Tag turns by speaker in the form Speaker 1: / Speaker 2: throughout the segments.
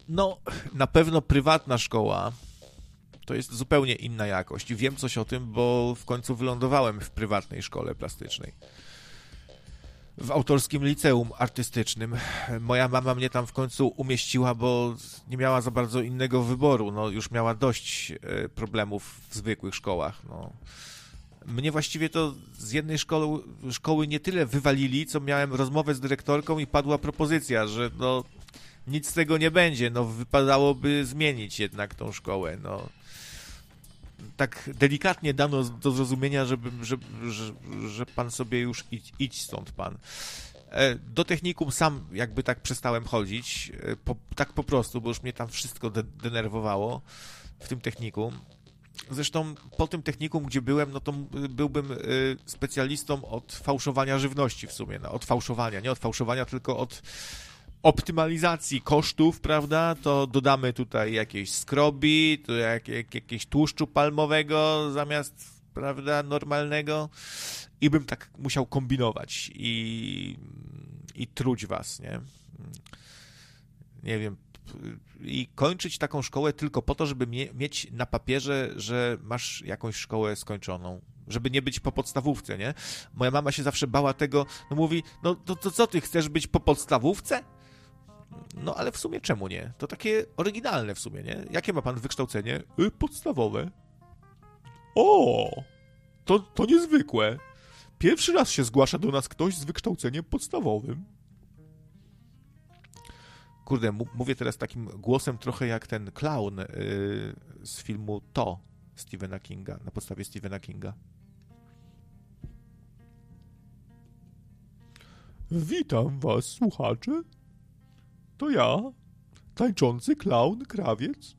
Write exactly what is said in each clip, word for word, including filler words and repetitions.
Speaker 1: No, na pewno prywatna szkoła to jest zupełnie inna jakość. Wiem coś o tym, bo w końcu wylądowałem w prywatnej szkole plastycznej. W autorskim liceum artystycznym. Moja mama mnie tam w końcu umieściła, bo nie miała za bardzo innego wyboru. No, już miała dość problemów w zwykłych szkołach. No. Mnie właściwie to z jednej szkoły, szkoły nie tyle wywalili, co miałem rozmowę z dyrektorką i padła propozycja, że no nic z tego nie będzie, no wypadałoby zmienić jednak tą szkołę, no. Tak delikatnie dano do zrozumienia, żeby, że, że, że pan sobie już idź, idź stąd pan. Do technikum sam jakby tak przestałem chodzić, po, tak po prostu, bo już mnie tam wszystko de- denerwowało w tym technikum. Zresztą po tym technikum, gdzie byłem, no to byłbym specjalistą od fałszowania żywności w sumie, no, od fałszowania, nie od fałszowania, tylko od optymalizacji kosztów, prawda, to dodamy tutaj jakieś skrobi, to jak, jak, jakieś tłuszczu palmowego zamiast, prawda, normalnego i bym tak musiał kombinować i, i truć was, nie? Nie wiem, i kończyć taką szkołę tylko po to, żeby mie- mieć na papierze, że masz jakąś szkołę skończoną. Żeby nie być po podstawówce, nie? Moja mama się zawsze bała tego, no mówi, no to, to co, ty chcesz być po podstawówce? No ale w sumie czemu nie? To takie oryginalne w sumie, nie? Jakie ma pan wykształcenie? Y, podstawowe. O, to, to niezwykłe. Pierwszy raz się zgłasza do nas ktoś z wykształceniem podstawowym. Kurde, m- mówię teraz takim głosem trochę jak ten clown yy, z filmu To Stephena Kinga, na podstawie Stephena Kinga. Witam was, słuchacze. To ja, tańczący klaun Krawiec.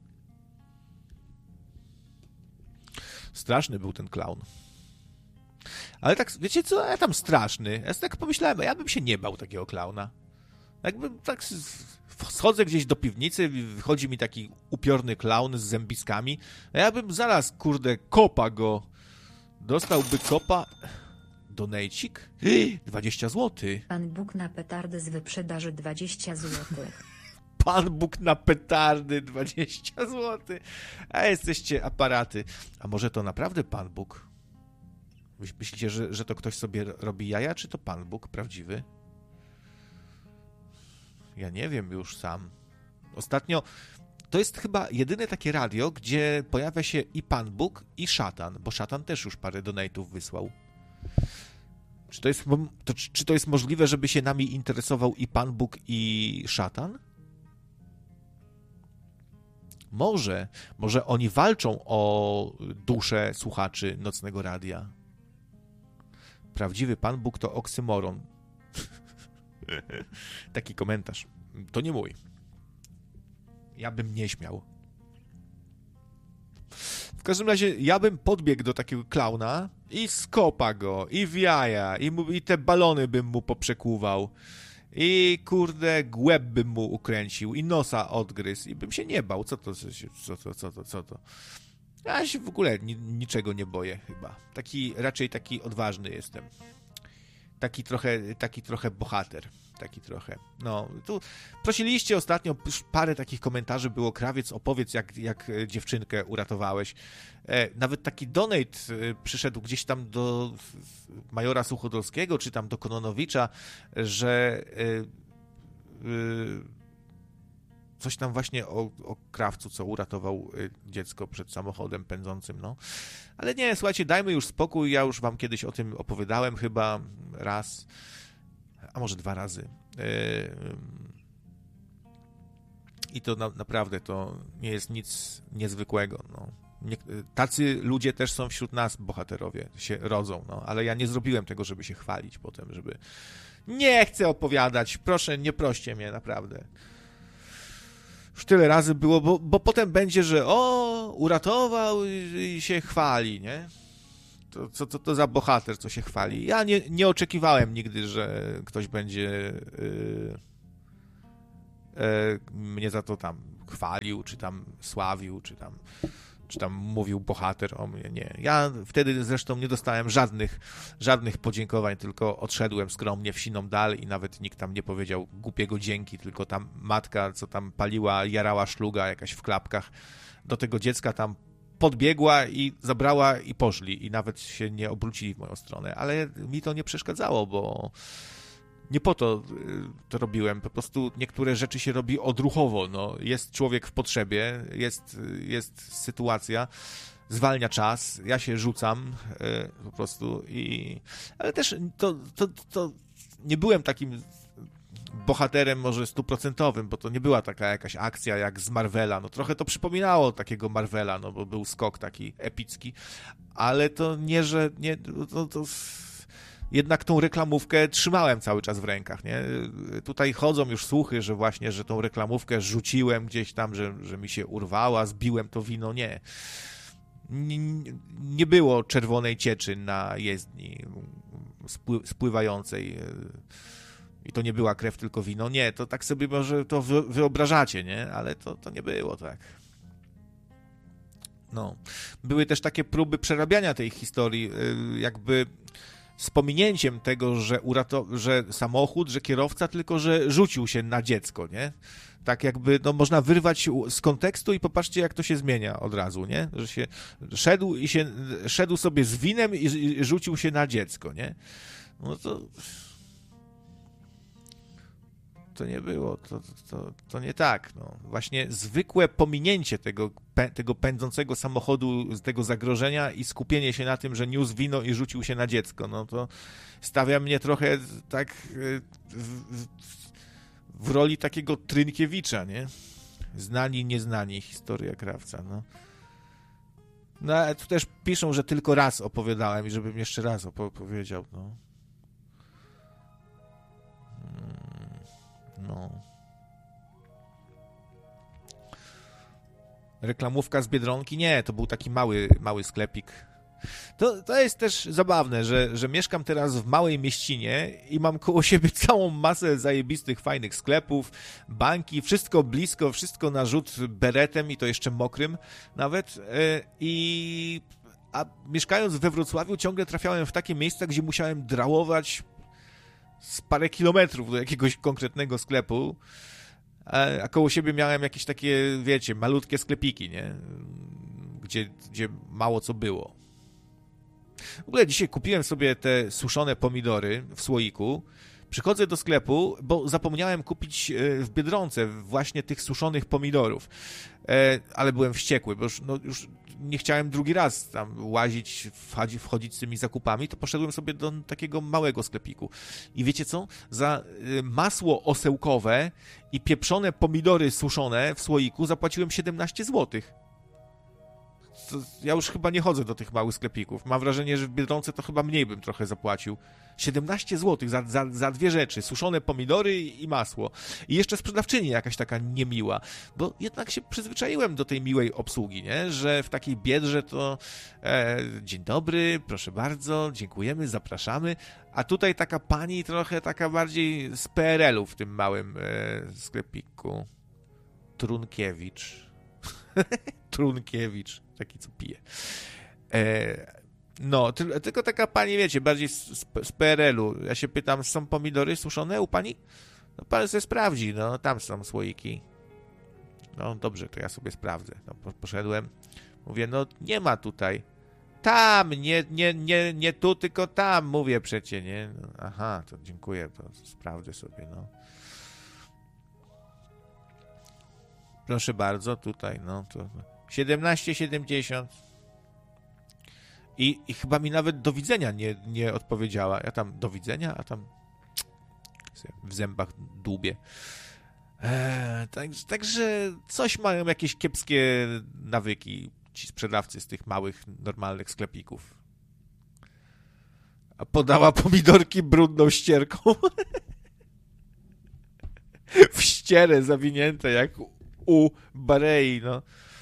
Speaker 1: Straszny był ten klaun. Ale tak, wiecie co, ja tam straszny. Ja tak pomyślałem, ja bym się nie bał takiego klauna. Jakbym tak schodzę gdzieś do piwnicy, wychodzi mi taki upiorny klaun z zębiskami, a ja bym zaraz, kurde, kopa go. Dostałby kopa... Donejcik? dwadzieścia złotych.
Speaker 2: Pan Bóg na petardy z wyprzedaży dwadzieścia złotych.
Speaker 1: Pan Bóg na petardy dwadzieścia złotych. A jesteście aparaty. A może to naprawdę Pan Bóg? Myślicie, że, że to ktoś sobie robi jaja, czy to Pan Bóg prawdziwy? Ja nie wiem już sam. Ostatnio to jest chyba jedyne takie radio, gdzie pojawia się i Pan Bóg, i szatan, bo szatan też już parę donate'ów wysłał. Czy to, jest, to, czy to jest możliwe, żeby się nami interesował i Pan Bóg, i szatan? Może, może oni walczą o duszę słuchaczy Nocnego Radia. Prawdziwy Pan Bóg to oksymoron. Taki komentarz. To nie mój. Ja bym nie śmiał. W każdym razie ja bym podbiegł do takiego klauna i skopa go, i w jaja, i, mu, i te balony bym mu poprzekuwał, i kurde głęb bym mu ukręcił, i nosa odgryzł, i bym się nie bał. Co to, co to, co to, co to? Ja się w ogóle ni, niczego nie boję chyba. Taki, raczej taki odważny jestem. Taki trochę, taki trochę bohater. Taki trochę. No, tu prosiliście ostatnio, parę takich komentarzy było, Krawiec, opowiedz, jak, jak dziewczynkę uratowałeś. E, nawet taki donate e, przyszedł gdzieś tam do majora Suchodolskiego, czy tam do Kononowicza, że e, e, coś tam właśnie o, o krawcu, co uratował e, dziecko przed samochodem pędzącym, no. Ale nie, słuchajcie, dajmy już spokój, ja już wam kiedyś o tym opowiadałem chyba raz, a może dwa razy. I to na, naprawdę to nie jest nic niezwykłego. No. Nie, tacy ludzie też są wśród nas, bohaterowie, się rodzą, no. Ale ja nie zrobiłem tego, żeby się chwalić potem, żeby... Nie chcę opowiadać, proszę, nie proście mnie, naprawdę. Już tyle razy było, bo, bo potem będzie, że o, uratował i, i się chwali, nie? To, co to, to za bohater, co się chwali. Ja nie, nie oczekiwałem nigdy, że ktoś będzie yy, yy, mnie za to tam chwalił, czy tam sławił, czy tam czy tam mówił bohater o mnie, nie. Ja wtedy zresztą nie dostałem żadnych, żadnych podziękowań, tylko odszedłem skromnie w siną dal i nawet nikt tam nie powiedział głupiego dzięki, tylko tam matka, co tam paliła, jarała szluga jakaś w klapkach, do tego dziecka tam podbiegła i zabrała i poszli i nawet się nie obrócili w moją stronę, ale mi to nie przeszkadzało, bo nie po to to robiłem, po prostu niektóre rzeczy się robi odruchowo, no. Jest człowiek w potrzebie, jest, jest sytuacja, zwalnia czas, ja się rzucam e, po prostu i... Ale też to, to, to nie byłem takim bohaterem może stuprocentowym, bo to nie była taka jakaś akcja jak z Marvela, no trochę to przypominało takiego Marvela, no bo był skok taki epicki, ale to nie, że... Nie, to, to... Jednak tą reklamówkę trzymałem cały czas w rękach, nie? Tutaj chodzą już słuchy, że właśnie, że tą reklamówkę rzuciłem gdzieś tam, że, że mi się urwała, zbiłem to wino, nie. Nie, nie było czerwonej cieczy na jezdni spły, spływającej i to nie była krew, tylko wino, nie, to tak sobie może to wyobrażacie, nie? Ale to, to nie było tak. No. Były też takie próby przerabiania tej historii, jakby z pominięciem tego, że, urato- że samochód, że kierowca, tylko że rzucił się na dziecko, nie? Tak jakby, no można wyrwać z kontekstu i popatrzcie, jak to się zmienia od razu, nie? Że się szedł i się, szedł sobie z winem i, i rzucił się na dziecko, nie? No to... To nie było, to, to, to nie tak, no. Właśnie zwykłe pominięcie tego, tego pędzącego samochodu, tego zagrożenia i skupienie się na tym, że niósł wino i rzucił się na dziecko, no to stawia mnie trochę tak w, w, w roli takiego Trynkiewicza, nie? Znani, nieznani, historia krawca, no. No, ale tu też piszą, że tylko raz opowiadałem i żebym jeszcze raz opowiedział, no. No. Reklamówka z Biedronki? Nie, to był taki mały, mały sklepik. To, to jest też zabawne, że, że mieszkam teraz w małej mieścinie i mam koło siebie całą masę zajebistych, fajnych sklepów, banki, wszystko blisko, wszystko na rzut beretem i to jeszcze mokrym nawet. I a mieszkając we Wrocławiu ciągle trafiałem w takie miejsca, gdzie musiałem drałować z parę kilometrów do jakiegoś konkretnego sklepu, a koło siebie miałem jakieś takie, wiecie, malutkie sklepiki, nie? Gdzie, gdzie mało co było. W ogóle dzisiaj kupiłem sobie te suszone pomidory w słoiku. Przychodzę do sklepu, bo zapomniałem kupić w Biedronce właśnie tych suszonych pomidorów. Ale byłem wściekły, bo już, no, już nie chciałem drugi raz tam łazić, wchodzić, wchodzić z tymi zakupami, to poszedłem sobie do takiego małego sklepiku. I wiecie co? Za masło osełkowe i pieprzone pomidory suszone w słoiku zapłaciłem siedemnaście złotych. To ja już chyba nie chodzę do tych małych sklepików. Mam wrażenie, że w Biedronce to chyba mniej bym trochę zapłacił. siedemnaście złotych za, za, za dwie rzeczy. Suszone pomidory i masło. I jeszcze sprzedawczyni jakaś taka niemiła. Bo jednak się przyzwyczaiłem do tej miłej obsługi, nie? Że w takiej Biedrze to e, dzień dobry, proszę bardzo, dziękujemy, zapraszamy. A tutaj taka pani trochę taka bardziej z P R L u w tym małym e, sklepiku. Trunkiewicz. Trunkiewicz. Taki, co pije. E, no, ty, tylko taka pani, wiecie, bardziej z, z P R L u. Ja się pytam, są pomidory suszone u pani? No, pan sobie sprawdzi, no, tam są słoiki. No, dobrze, to ja sobie sprawdzę. No, poszedłem, mówię, no, nie ma tutaj. Tam, nie, nie, nie, nie tu, tylko tam, mówię przecie, nie? No, aha, to dziękuję, to sprawdzę sobie, no. Proszę bardzo, tutaj, no, to... siedemnaście siedemdziesiąt I, i chyba mi nawet do widzenia nie, nie odpowiedziała. Ja tam do widzenia, a tam w zębach dłubię. Eee, tak, także coś mają jakieś kiepskie nawyki ci sprzedawcy z tych małych, normalnych sklepików. A podała pomidorki brudną ścierką. W ścierę zawinięte jak u Barei, no.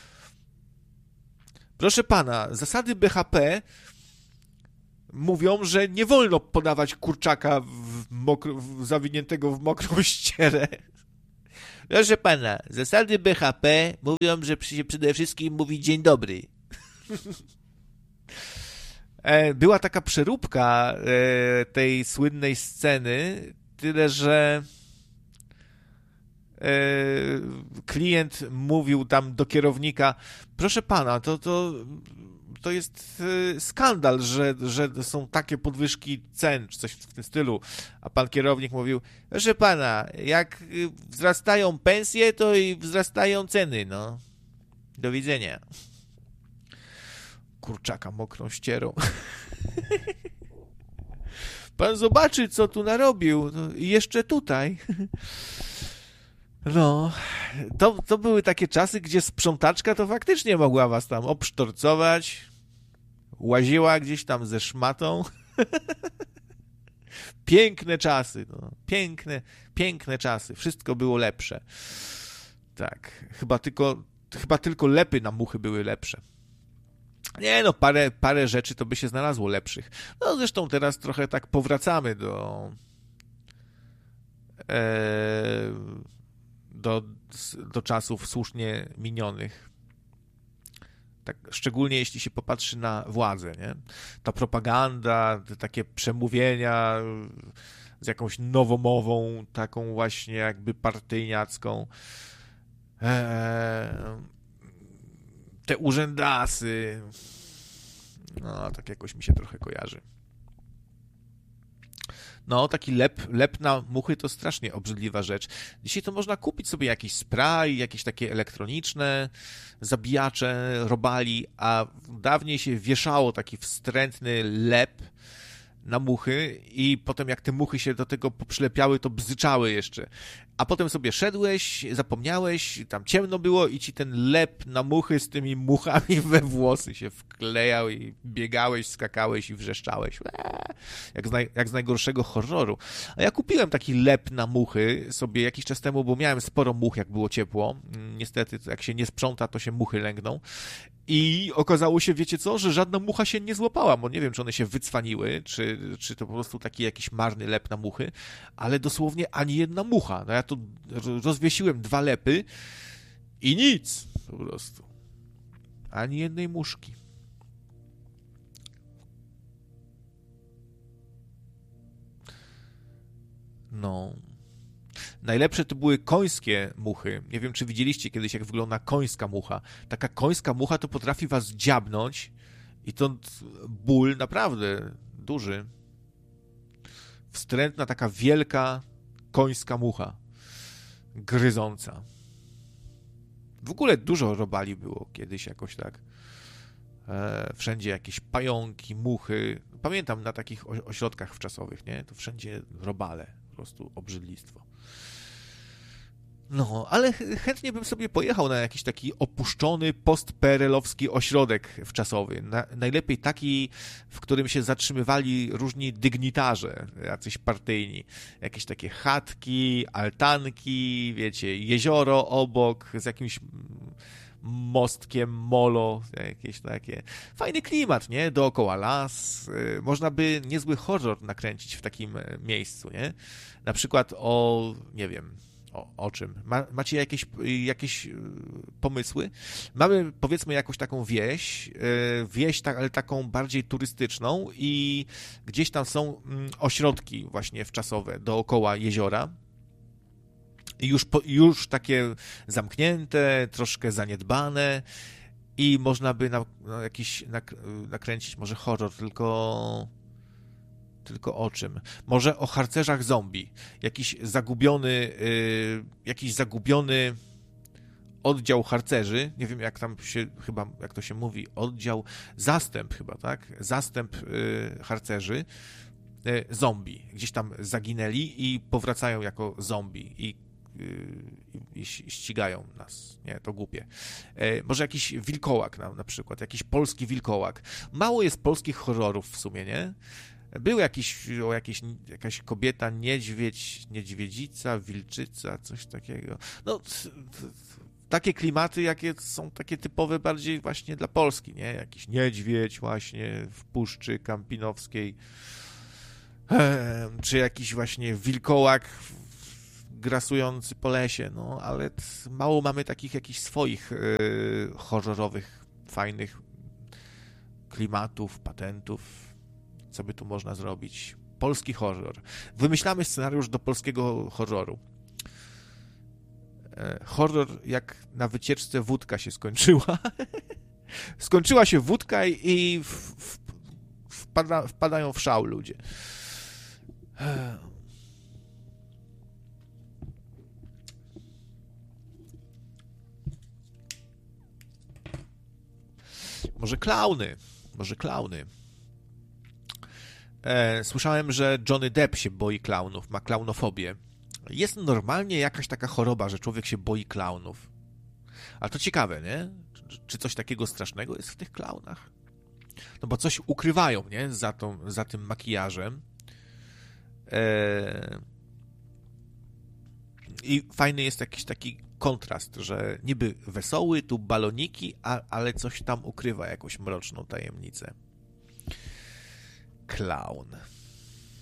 Speaker 1: Proszę pana, zasady B H P mówią, że nie wolno podawać kurczaka w mokro, w zawiniętego w mokrą ścierę. Proszę pana, zasady B H P mówią, że się przede wszystkim mówi dzień dobry. Była taka przeróbka tej słynnej sceny, tyle że klient mówił tam do kierownika, proszę pana, to, to, to jest skandal, że, że są takie podwyżki cen, czy coś w tym stylu. A pan kierownik mówił, proszę pana, jak wzrastają pensje, to i wzrastają ceny, no. Do widzenia. Kurczaka mokrą ścierą. Pan zobaczy, co tu narobił. No, i jeszcze tutaj. No, to, to były takie czasy, gdzie sprzątaczka to faktycznie mogła was tam obsztorcować, łaziła gdzieś tam ze szmatą. Piękne czasy, no. Piękne, piękne czasy. Wszystko było lepsze. Tak, chyba tylko, chyba tylko lepy na muchy były lepsze. Nie no, parę, parę rzeczy to by się znalazło lepszych. No zresztą teraz trochę tak powracamy do... E, do, do czasów słusznie minionych. Tak, szczególnie jeśli się popatrzy na władzę, nie? Ta propaganda, te takie przemówienia z jakąś nowomową, taką właśnie jakby partyjniacką. Eee, te urzędasy. No, tak jakoś mi się trochę kojarzy. No, taki lep, lep na muchy to strasznie obrzydliwa rzecz. Dzisiaj to można kupić sobie jakiś spray, jakieś takie elektroniczne zabijacze robali, a dawniej się wieszało taki wstrętny lep na muchy i potem jak te muchy się do tego poprzylepiały, to bzyczały jeszcze. A potem sobie szedłeś, zapomniałeś, tam ciemno było i ci ten lep na muchy z tymi muchami we włosy się wklejał i biegałeś, skakałeś i wrzeszczałeś. Eee, jak, z naj, jak z najgorszego horroru. A ja kupiłem taki lep na muchy sobie jakiś czas temu, bo miałem sporo much, jak było ciepło. Niestety, jak się nie sprząta, to się muchy lęgną. I okazało się, wiecie co, że żadna mucha się nie złapała, bo nie wiem, czy one się wycwaniły, czy, czy to po prostu taki jakiś marny lep na muchy, ale dosłownie ani jedna mucha. No ja tu rozwiesiłem dwa lepy i nic po prostu. Ani jednej muszki. No... Najlepsze to były końskie muchy. Nie wiem, czy widzieliście kiedyś, jak wygląda końska mucha. Taka końska mucha to potrafi was dziabnąć i to ból naprawdę duży. Wstrętna, taka wielka końska mucha. Gryząca. W ogóle dużo robali było kiedyś jakoś tak. E, wszędzie jakieś pająki, muchy. Pamiętam na takich ośrodkach wczasowych, nie? To wszędzie robale. Po prostu obrzydlistwo. No, ale chętnie bym sobie pojechał na jakiś taki opuszczony, postperelowski ośrodek wczasowy. Na, najlepiej taki, w którym się zatrzymywali różni dygnitarze, jacyś partyjni. Jakieś takie chatki, altanki, wiecie, jezioro obok z jakimś mostkiem, molo, jakieś takie. Fajny klimat, nie? Dookoła las. Można by niezły horror nakręcić w takim miejscu, nie? Na przykład o, nie wiem, o, o czym? Ma, macie jakieś, jakieś pomysły? Mamy, powiedzmy, jakąś taką wieś, wieś, tak, ale taką bardziej turystyczną i gdzieś tam są ośrodki właśnie wczasowe dookoła jeziora. Już, po, już takie zamknięte, troszkę zaniedbane i można by na, no, jakiś nak, nakręcić może horror, tylko tylko o czym? Może o harcerzach zombie. Jakiś zagubiony yy, jakiś zagubiony oddział harcerzy, nie wiem jak tam się, chyba jak to się mówi, oddział, zastęp chyba, tak? Zastęp yy, harcerzy yy, zombie. Gdzieś tam zaginęli i powracają jako zombie i i ścigają nas. Nie, to głupie. E, może jakiś wilkołak na, na przykład, jakiś polski wilkołak. Mało jest polskich horrorów w sumie, nie? Był jakiś, o jakieś, jakaś kobieta, niedźwiedź, niedźwiedzica, wilczyca, coś takiego. No, t, t, takie klimaty, jakie są takie typowe bardziej właśnie dla Polski, nie? Jakiś niedźwiedź właśnie w Puszczy Kampinowskiej, e, czy jakiś właśnie wilkołak grasujący po lesie, no, ale mało mamy takich jakichś swoich yy, horrorowych, fajnych klimatów, patentów. Co by tu można zrobić? Polski horror. Wymyślamy scenariusz do polskiego horroru. Horror jak na wycieczce wódka się skończyła. Skończyła się wódka i w, w, wpada, wpadają w szał ludzie. Może klauny. Może klauny. E, słyszałem, że Johnny Depp się boi klaunów, ma klaunofobię. Jest normalnie jakaś taka choroba, że człowiek się boi klaunów. Ale to ciekawe, nie? Czy coś takiego strasznego jest w tych klaunach? No bo coś ukrywają, nie? Za, tą, za tym makijażem. E... I fajny jest jakiś taki kontrast, że niby wesoły, tu baloniki, a, ale coś tam ukrywa, jakąś mroczną tajemnicę. Klaun.